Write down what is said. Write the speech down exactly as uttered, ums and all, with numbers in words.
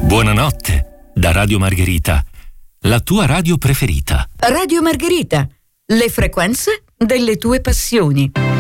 Buonanotte, da Radio Margherita, la tua radio preferita. Radio Margherita, le frequenze delle tue passioni.